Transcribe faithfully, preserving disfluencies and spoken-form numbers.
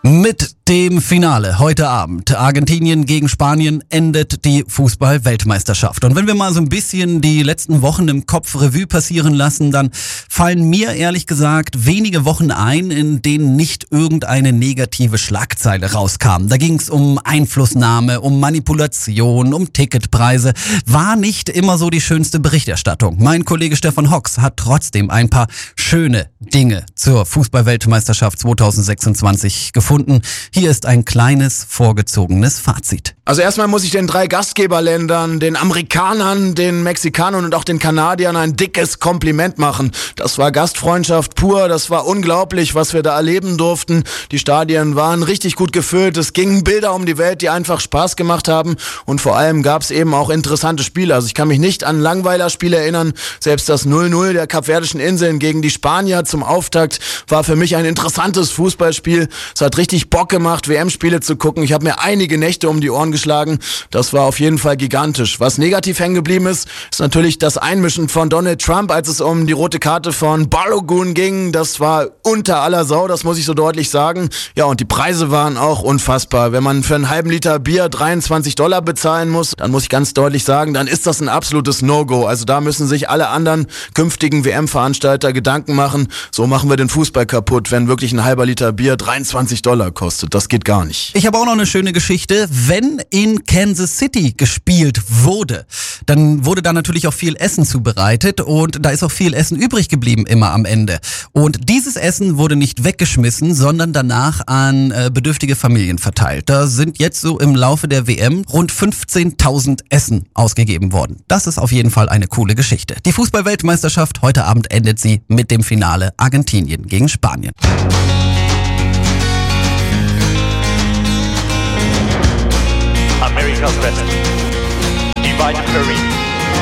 Mit dem Finale heute Abend Argentinien gegen Spanien endet die Fußball-Weltmeisterschaft. Und wenn wir mal so ein bisschen die letzten Wochen im Kopf Revue passieren lassen, dann fallen mir ehrlich gesagt wenige Wochen ein, in denen nicht irgendeine negative Schlagzeile rauskam. Da ging es um Einflussnahme, um Manipulation, um Ticketpreise. War nicht immer so die schönste Berichterstattung. Mein Kollege Stefan Hocks hat trotzdem ein paar schöne Dinge zur Fußball-Weltmeisterschaft zweitausendsechsundzwanzig gefunden. Hier ist ein kleines, vorgezogenes Fazit. Also erstmal muss ich den drei Gastgeberländern, den Amerikanern, den Mexikanern und auch den Kanadiern ein dickes Kompliment machen. Das war Gastfreundschaft pur, das war unglaublich, was wir da erleben durften. Die Stadien waren richtig gut gefüllt, es gingen Bilder um die Welt, die einfach Spaß gemacht haben und vor allem gab es eben auch interessante Spiele. Also ich kann mich nicht an Langweiler-Spiele erinnern, selbst das null null der Kapverdischen Inseln gegen die Spanier zum Auftakt war für mich ein interessantes Fußballspiel. Es hat richtig Bock gemacht, W M-Spiele zu gucken. Ich habe mir einige Nächte um die Ohren geschlagen. Das war auf jeden Fall gigantisch. Was negativ hängen geblieben ist, ist natürlich das Einmischen von Donald Trump, als es um die rote Karte von Balogun ging. Das war unter aller Sau, das muss ich so deutlich sagen. Ja, und die Preise waren auch unfassbar. Wenn man für einen halben Liter Bier dreiundzwanzig Dollar bezahlen muss, dann muss ich ganz deutlich sagen, dann ist das ein absolutes No-Go. Also da müssen sich alle anderen künftigen W M-Veranstalter Gedanken machen. So machen wir den Fußball kaputt, wenn wirklich ein halber Liter Bier dreiundzwanzig Dollar kostet. Das geht gar nicht. Ich habe auch noch eine schöne Geschichte. Wenn in Kansas City gespielt wurde, dann wurde da natürlich auch viel Essen zubereitet und da ist auch viel Essen übrig geblieben immer am Ende. Und dieses Essen wurde nicht weggeschmissen, sondern danach an äh, bedürftige Familien verteilt. Da sind jetzt so im Laufe der W M rund fünfzehntausend Essen ausgegeben worden. Das ist auf jeden Fall eine coole Geschichte. Die Fußball-Weltmeisterschaft, heute Abend endet sie mit dem Finale Argentinien gegen Spanien. America's best. Divide Curry.